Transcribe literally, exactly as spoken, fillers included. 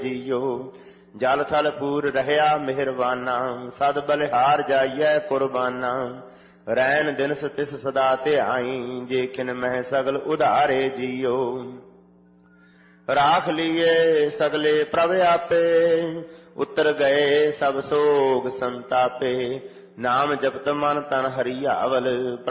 JIO. ਜਲ ਥਲ ਪੂਰ ਰਹਿਆ ਮਿਹਰਬਾਨਾ, ਸਦ ਬਲਿਹਾਰ ਜਾਈਐ ਕੁਰਬਾਨਾ। ਰੈਣ ਦਿਨਸ ਤਿਸ ਸਦਾ ਧਿਆਈ, ਜੇ ਖਿਨ ਮਹਿ ਸਗਲ ਉਧਾਰੇ ਜੀਓ। ਰਾਖ ਲੀਏ ਸਗਲੇ ਪ੍ਰਭ ਆਪੇ, ਉਤਰ ਗਏ ਸਭ ਸੋਗ ਸੰਤਾਪੇ। ਨਾਮ ਜਪਤ ਮਨ ਤਨ ਹਰਿਆਵਲ,